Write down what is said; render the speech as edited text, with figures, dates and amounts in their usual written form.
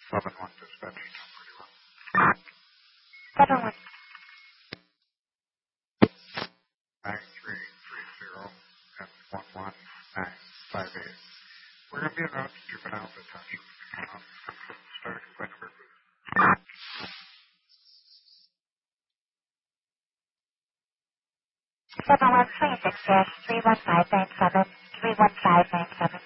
7-1 dispatch, 1041. 7-1. 9330 and 11958. We're going to be about juvenile detention. Start a complaint number, please. 7-1, 26-31597, 31597.